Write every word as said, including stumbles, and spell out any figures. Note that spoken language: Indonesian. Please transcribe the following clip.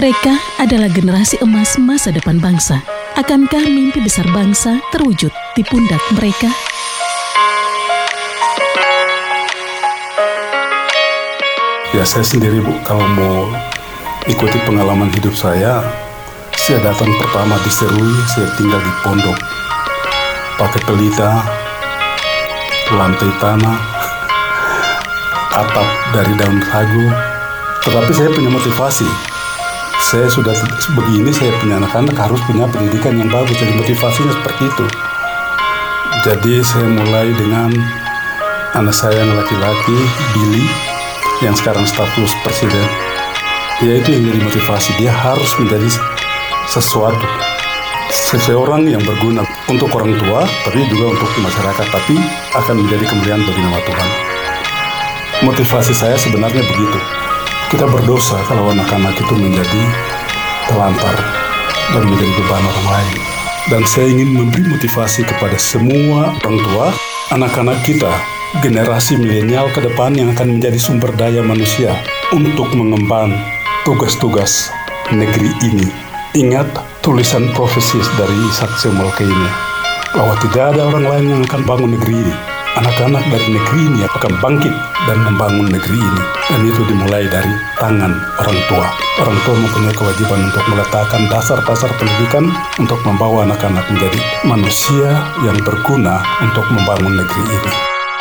Mereka adalah generasi emas masa depan bangsa. Akankah mimpi besar bangsa terwujud di pundak mereka? Ya, saya sendiri, Bu, kalau mau ikuti pengalaman hidup saya, saya datang pertama di Serui, saya tinggal di pondok, pakai pelita, lantai tanah, atap dari daun sagu. Tetapi saya punya motivasi. Saya sudah begini, saya punya anak-anak, harus punya pendidikan yang bagus. Jadi motivasinya seperti itu. Jadi saya mulai dengan anak saya yang laki-laki, Billy, yang sekarang staf khusus presiden. Dia itu yang jadi motivasi. Dia harus menjadi sesuatu, seseorang yang berguna untuk orang tua, tapi juga untuk masyarakat, tapi akan menjadi kemuliaan bagi nama Tuhan. Motivasi saya sebenarnya begitu. Kita berdosa kalau anak-anak itu menjadi telantar dan menjadi beban orang lain. Dan saya ingin memberi motivasi kepada semua orang tua, anak-anak kita, generasi milenial ke depan yang akan menjadi sumber daya manusia untuk mengemban tugas-tugas negeri ini. Ingat tulisan profesis dari Ishak Samuel Keynes, bahwa tidak ada orang lain yang akan bangun negeri ini. Anak-anak dari negeri ini akan bangkit dan membangun negeri ini. Dan itu dimulai dari tangan orang tua. Orang tua mempunyai kewajiban untuk meletakkan dasar-dasar pendidikan untuk membawa anak-anak menjadi manusia yang berguna untuk membangun negeri ini.